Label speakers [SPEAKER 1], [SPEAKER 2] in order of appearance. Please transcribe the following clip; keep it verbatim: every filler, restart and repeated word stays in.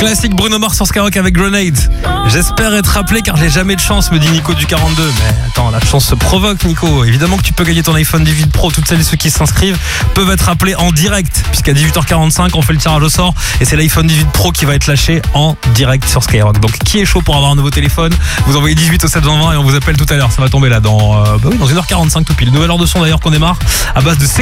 [SPEAKER 1] Classique Bruno Mars sur Skyrock avec Grenade. J'espère être rappelé car j'ai jamais de chance, me dit Nico du quarante-deux. Mais attends, la chance se provoque, Nico. Évidemment que tu peux gagner ton iPhone dix-huit Pro. Toutes celles et ceux qui s'inscrivent peuvent être appelés en direct, puisqu'à dix-huit heures quarante-cinq on fait le tirage au sort et c'est l'iPhone dix-huit Pro qui va être lâché en direct sur Skyrock. Donc qui est chaud pour avoir un nouveau téléphone? Vous envoyez dix-huit au sept cent vingt et on vous appelle tout à l'heure. Ça va tomber là dans, euh, bah oui, dans une heure quarante-cinq tout pile. Nouvelle heure de son d'ailleurs qu'on démarre à base de